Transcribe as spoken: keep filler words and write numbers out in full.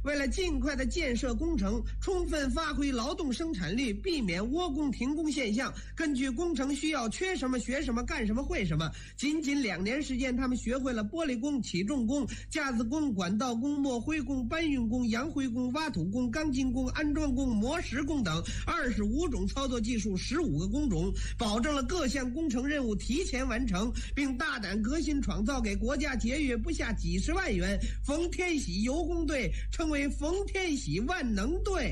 为了尽快的建设工程，充分发挥劳动生产力，避免窝工停工现象，根据工程需要，缺什么学什么，干什么会什么。仅仅两年时间，他们学会了玻璃工、起重工、架子工、管道工、抹灰工、搬运工、扬灰工、挖土工、钢筋工、安装工、磨石工等二十五种操作技术，十五个工种，保证了各项工程任务提前完成，并大胆革新创造，给国家节约不下几十万元。冯天喜油工队称为冯天喜万能队。